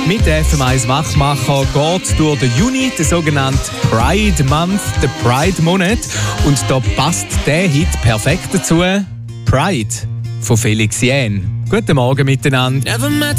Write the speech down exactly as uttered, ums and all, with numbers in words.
Mit der F M eins Wachmacher geht durch den Juni, der sogenannte Pride Month, der Pride Monat. Und da passt der Hit perfekt dazu. Pride von Felix Jähn. Guten Morgen miteinander.